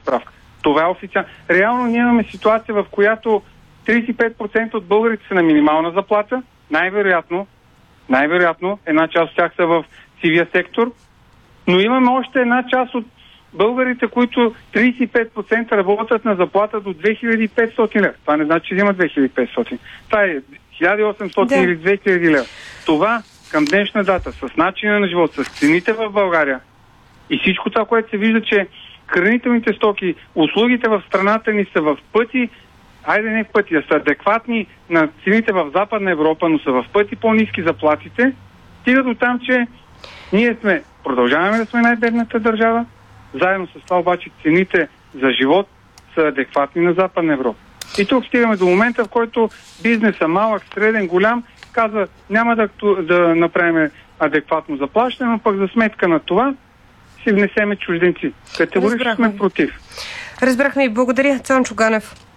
справка. Това е официално. Реално ние имаме ситуация, в която 35% от българите са на минимална заплата. Най-вероятно, една част от тях са в сивия сектор, но имаме още една част от българите, които 35% работят на заплата до 2500 лева. Това не значи, че взимат 2500. Това е 1800 или 2000 лева. Това към днешна дата, с начина на живот, с цените в България и всичко това, което се вижда, че хранителните стоки, услугите в страната ни са в пъти, не в пъти, са адекватни на цените в Западна Европа, но са в пъти по-ниски заплатите, стига до там, че ние продължаваме да сме най-бедната държава, заедно с това обаче цените за живот са адекватни на Западна Европа. И тук стигаме до момента, в който бизнеса малък, среден, голям, казва, няма да направим адекватно заплащане, но пък за сметка на това си внесеме чужденци. Категорично сме против. Разбрахме и благодаря, Цончо Ганев.